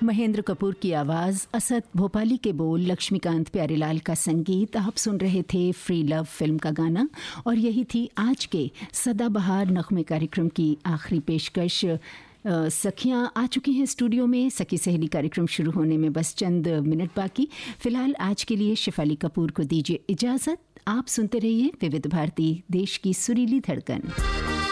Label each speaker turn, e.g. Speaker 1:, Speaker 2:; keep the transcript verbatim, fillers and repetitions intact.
Speaker 1: महेंद्र कपूर की आवाज़, असद भोपाली के बोल, लक्ष्मीकांत प्यारेलाल का संगीत। आप सुन रहे थे फ्री लव फिल्म का गाना और यही थी आज के सदाबहार नगमे कार्यक्रम की आखिरी पेशकश। सखियाँ आ चुकी हैं स्टूडियो में। सखी सहेली कार्यक्रम शुरू होने में बस चंद मिनट बाकी। फिलहाल आज के लिए शेफाली कपूर को दीजिए इजाज़त। आप सुनते रहिए विविध भारती, देश की सुरीली धड़कन।